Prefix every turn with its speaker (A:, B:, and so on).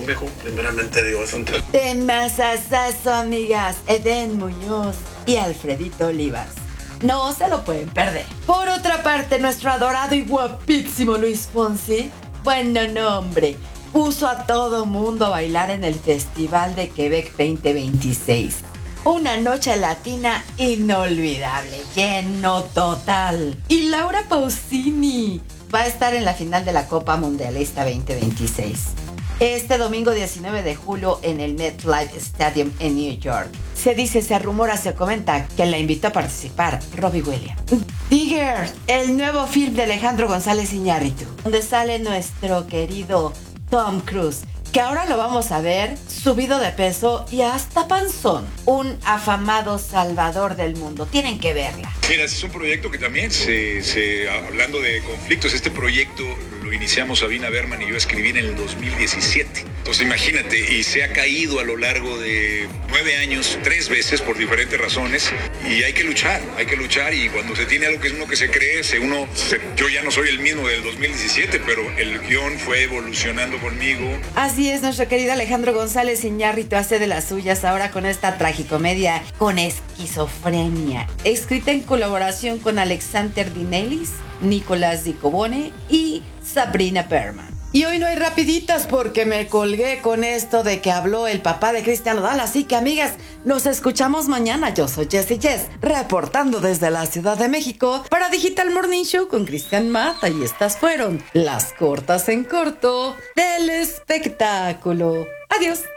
A: mijo. Primeramente Dios.
B: Temazazazo, amigas. Eden Muñoz y Alfredito Olivas. No se lo pueden perder. Por otra parte, nuestro adorado y guapísimo Luis Fonsi, bueno, no, hombre, puso a todo mundo a bailar en el Festival de Quebec 2026. Una noche latina inolvidable, lleno total. Y Laura Pausini va a estar en la final de la Copa Mundialista 2026. Este domingo 19 de julio en el MetLife Stadium en New York. Se rumora, se comenta que la invitó a participar Robbie Williams. Digger, el nuevo film de Alejandro González Iñárritu, donde sale nuestro querido Tom Cruise, que ahora lo vamos a ver subido de peso y hasta panzón. Un afamado salvador del mundo. Tienen que verla.
C: Mira, es un proyecto que también hablando de conflictos, este proyecto lo iniciamos Sabina Berman y yo a escribir en el 2017. Entonces imagínate, y se ha caído a lo largo de 9 años 3 veces por diferentes razones, y hay que luchar, y cuando se tiene algo que es uno que se cree, yo ya no soy el mismo del 2017, pero el guión fue evolucionando conmigo.
B: Así es, nuestro querido Alejandro González Iñárritu hace de las suyas ahora con esta tragicomedia con esquizofrenia, escrita en colaboración con Alexander Dinelis, Nicolás Dicobone y Sabrina Berman. Y hoy no hay rapiditas porque me colgué con esto de que habló el papá de Cristian Nodal. Así que, amigas, nos escuchamos mañana. Yo soy Jessie Jess, reportando desde la Ciudad de México para Digital Morning Show con Cristian Mata. Y estas fueron las cortas en corto del espectáculo. Adiós.